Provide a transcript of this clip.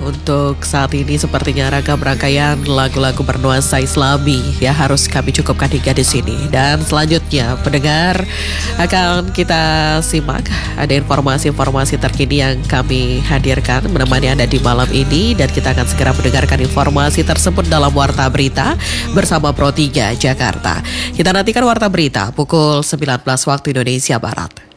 untuk saat ini sepertinya rangkaian lagu-lagu bernuansa Islami ya harus kami cukupkan hingga di sini. Dan selanjutnya pendengar akan kita simak ada informasi-informasi terkini yang kami hadirkan menemani Anda di malam ini, dan kita akan segera mendengarkan informasi tersebut dalam Warta Berita bersama Pro 3 Jakarta. Kita nantikan Warta Berita pukul 19 waktu Indonesia Barat.